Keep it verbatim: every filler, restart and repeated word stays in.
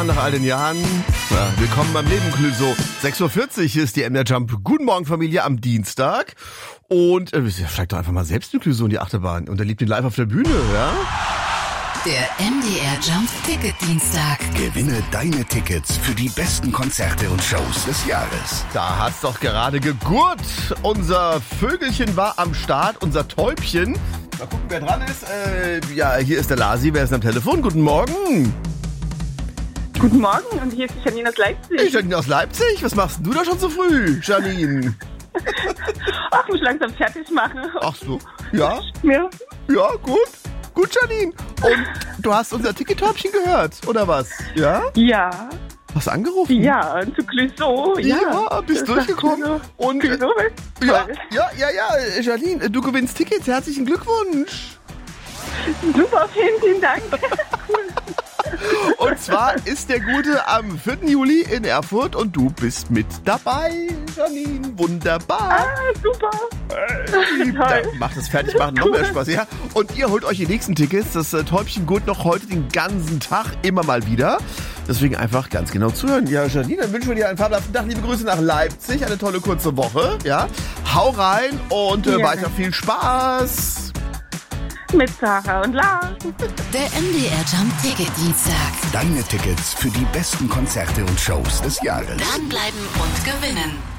nach all den Jahren. Ja, willkommen beim Leben, Clüso. sechs Uhr vierzig ist die M D R Jump. Guten Morgen, Familie, am Dienstag. Und äh, steigt doch einfach mal selbst mit Clüso in die Achterbahn und erlebt ihn live auf der Bühne, ja? Der M D R Jump Ticket Dienstag. Gewinne deine Tickets für die besten Konzerte und Shows des Jahres. Da hat's doch gerade gegurrt. Unser Vögelchen war am Start, unser Täubchen. Mal gucken, wer dran ist. Äh, ja, hier ist der Lasi. Wer ist am Telefon? Guten Morgen. Guten Morgen, und hier ist die Janine aus Leipzig. Janine aus Leipzig? Was machst denn du da schon so früh, Janine? Ach, muss langsam fertig machen. Ach so, ja? Ja. Ja, gut. Gut, Janine. Und du hast unser Ticket-Täubchen gehört, oder was? Ja? Ja. Hast du angerufen? Ja, zu Clüso. Ja, ja, bist Das durchgekommen. Clüso. Und Clüso, äh, ja, ja, ja, ja, Janine, du gewinnst Tickets. Herzlichen Glückwunsch. Super, vielen, vielen Dank. Und zwar ist der Gute am vierten Juli in Erfurt und du bist mit dabei, Janine. Wunderbar. Ah, super. Äh, da macht das Fertigmachen noch mehr Spaß, ja. Und ihr holt euch die nächsten Tickets. Das äh, Täubchen gut noch heute den ganzen Tag immer mal wieder. Deswegen einfach ganz genau zuhören. Ja, Janine, dann wünschen wir dir einen fabelhaften Tag. Liebe Grüße nach Leipzig. Eine tolle kurze Woche, ja. Hau rein und äh, Ja. weiter viel Spaß. Mit Sarah und Lars. Der M D R Jump Ticket Dienstag. Deine Tickets für die besten Konzerte und Shows des Jahres. Dranbleiben und gewinnen.